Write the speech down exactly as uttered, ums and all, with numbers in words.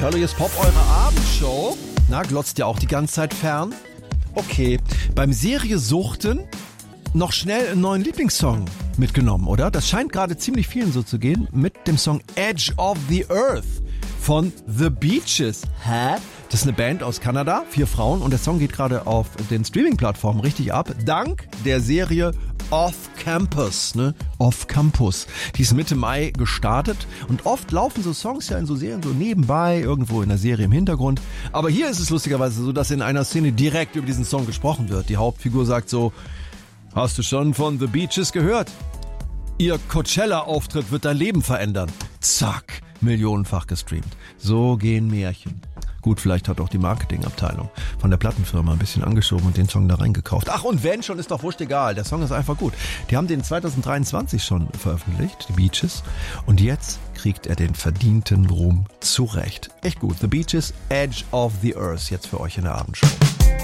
Hallo, hier ist Pop, eure Abendshow. Na, glotzt ihr auch die ganze Zeit fern? Okay, beim Serie Suchten noch schnell einen neuen Lieblingssong mitgenommen, oder? Das scheint gerade ziemlich vielen so zu gehen mit dem Song Edge of the Earth von The Beaches. Hä? Das ist eine Band aus Kanada, vier Frauen, und der Song geht gerade auf den Streaming-Plattformen richtig ab, dank der Serie Off Campus, ne? Off Campus. Die ist Mitte Mai gestartet und oft laufen so Songs ja in so Serien so nebenbei, irgendwo in der Serie im Hintergrund. Aber hier ist es lustigerweise so, dass in einer Szene direkt über diesen Song gesprochen wird. Die Hauptfigur sagt so: Hast du schon von The Beaches gehört? Ihr Coachella-Auftritt wird dein Leben verändern. Zack, millionenfach gestreamt. So gehen Märchen. Gut, vielleicht hat auch die Marketingabteilung von der Plattenfirma ein bisschen angeschoben und den Song da reingekauft. Ach, und wenn schon, ist doch wurscht egal. Der Song ist einfach gut. Die haben den zwanzig dreiundzwanzig schon veröffentlicht, die Beaches. Und jetzt kriegt er den verdienten Ruhm zurecht. Echt gut. The Beaches, Edge of the Earth, jetzt für euch in der Abendshow.